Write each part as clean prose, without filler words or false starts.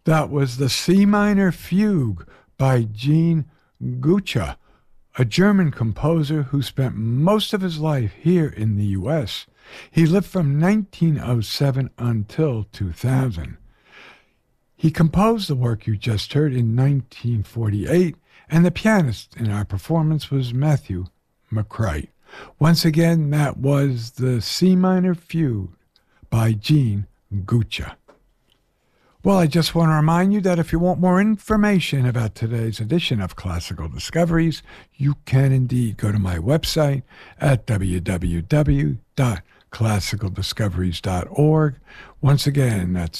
That was the C minor fugue by Jean Gucha, a German composer who spent most of his life here in the U.S. He lived from 1907 until 2000. He composed the work you just heard in 1948, and the pianist in our performance was Matthew McCreight. Once again, that was the C minor fugue by Jean Gucha. Well, I just want to remind you that if you want more information about today's edition of Classical Discoveries, you can indeed go to my website at www.classicaldiscoveries.org. Once again, that's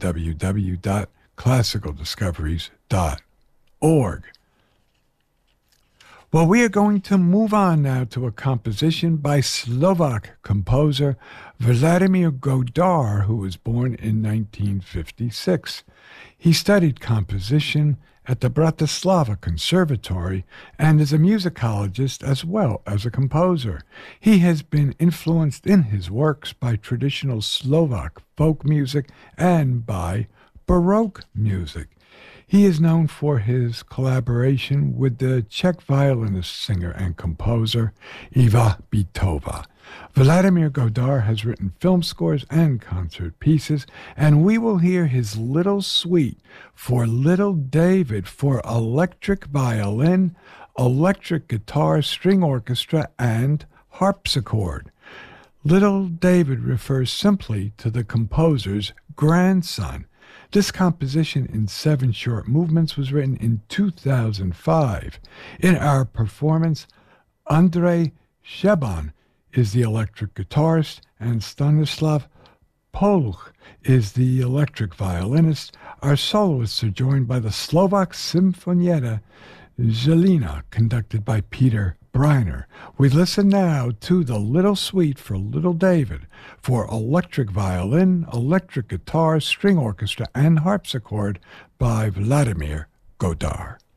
www.classicaldiscoveries.org. Well, we are going to move on now to a composition by Slovak composer Vladimir Godar, who was born in 1956. He studied composition at the Bratislava Conservatory and is a musicologist as well as a composer. He has been influenced in his works by traditional Slovak folk music and by Baroque music. He is known for his collaboration with the Czech violinist, singer, and composer Iva Bitova. Vladimir Godar has written film scores and concert pieces, and we will hear his Little Suite for Little David for electric violin, electric guitar, string orchestra, and harpsichord. Little David refers simply to the composer's grandson. This composition in 7 short movements was written in 2005. In our performance, Andrei Sheban is the electric guitarist and Stanislav Poluch is the electric violinist. Our soloists are joined by the Slovak Symfonietta Zelina, conducted by Peter Briner. We listen now to the Little Suite for Little David for electric violin, electric guitar, string orchestra, and harpsichord by Vladimir Godar.